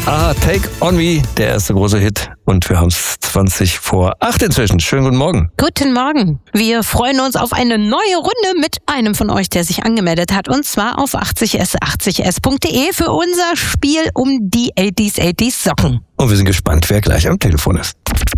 Aha, Take On Me, der erste große Hit. Und wir haben es 20:08 inzwischen. Schönen guten Morgen. Guten Morgen. Wir freuen uns auf eine neue Runde mit einem von euch, der sich angemeldet hat. Und zwar auf 80s80s.de für unser Spiel um die 80s Socken. Und wir sind gespannt, wer gleich am Telefon ist.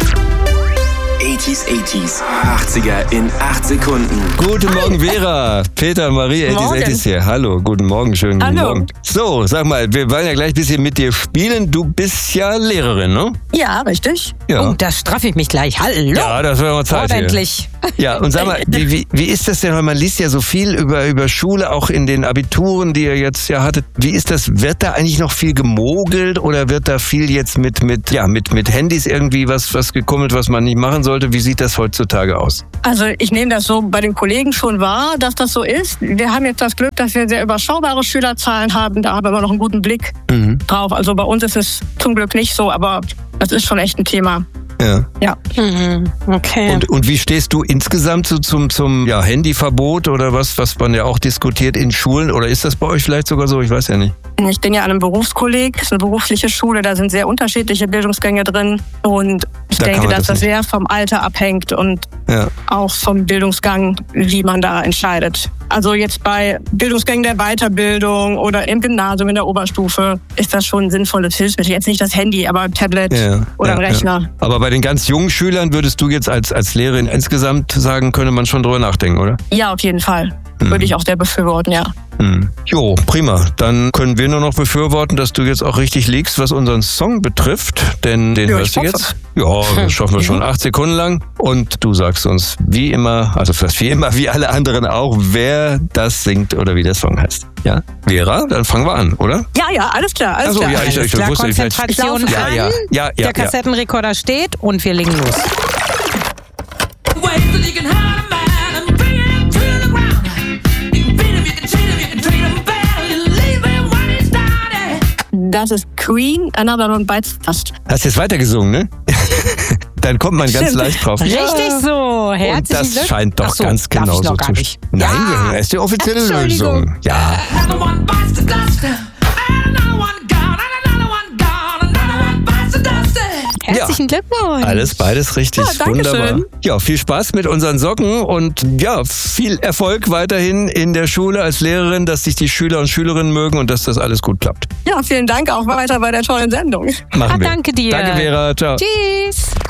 80s, 80er in 8 Sekunden. Guten Morgen, Vera. Peter, Marie, 80s hier. Hallo, guten Morgen, schönen guten Morgen. So, sag mal, wir wollen ja gleich ein bisschen mit dir spielen. Du bist ja Lehrerin, ne? Ja, richtig. Ja. Oh, da straffe ich mich gleich. Hallo. Ja, das wäre mal Zeit Ordentlich. Ja, und sag mal, wie ist das denn? Weil man liest ja so viel über Schule, auch in den Abituren, die ihr jetzt ja hattet. Wie ist das? Wird da eigentlich noch viel gemogelt oder wird da viel jetzt mit Handys irgendwie was gekummelt, was man nicht machen sollte? Wie sieht das heutzutage aus? Also ich nehme das so bei den Kollegen schon wahr, dass das so ist. Wir haben jetzt das Glück, dass wir sehr überschaubare Schülerzahlen haben. Da haben wir noch einen guten Blick drauf. Also bei uns ist es zum Glück nicht so, aber das ist schon echt ein Thema. Ja. Okay. Und wie stehst du insgesamt so zum Handyverbot oder was man ja auch diskutiert in Schulen? Oder ist das bei euch vielleicht sogar so? Ich weiß ja nicht. Ich bin ja an einem Berufskolleg, das ist eine berufliche Schule, da sind sehr unterschiedliche Bildungsgänge drin. Und ich denke, dass das sehr vom Alter abhängt und auch vom Bildungsgang, wie man da entscheidet. Also jetzt bei Bildungsgängen der Weiterbildung oder im Gymnasium in der Oberstufe ist das schon ein sinnvolles Hilfsmittel. Jetzt nicht das Handy, aber Tablet oder ein Rechner. Ja. Aber bei den ganz jungen Schülern würdest du jetzt als Lehrerin insgesamt sagen, könnte man schon drüber nachdenken, oder? Ja, auf jeden Fall. Würde ich auch sehr befürworten, ja. Jo, prima. Dann können wir nur noch befürworten, dass du jetzt auch richtig liegst, was unseren Song betrifft. Denn den hörst du jetzt. Ja, das schaffen wir schon 8 Sekunden lang. Und du sagst uns wie immer, also fast wie immer, wie alle anderen auch, wer das singt oder wie der Song heißt. Ja? Vera, dann fangen wir an, oder? Ja, alles klar. Alles klar. Ja, ich wusste, Konzentration an. Ja. Der Kassettenrekorder steht und wir legen los. Das ist Queen, Another One Bites Dust. Hast du jetzt weitergesungen, ne? Dann kommt man ganz leicht drauf. Richtig so. Herzlichen Und das Glück. scheint doch ganz genau so zu sein. Nein, wir hören erst die offizielle Lösung. Ja. Herzlichen Glückwunsch. Alles beides richtig. Ja, wunderbar. Ja, viel Spaß mit unseren Socken und ja, viel Erfolg weiterhin in der Schule als Lehrerin, dass dich die Schüler und Schülerinnen mögen und dass das alles gut klappt. Ja, vielen Dank auch weiter bei der tollen Sendung. Machen wir. Danke dir. Danke, Vera. Ciao. Tschüss.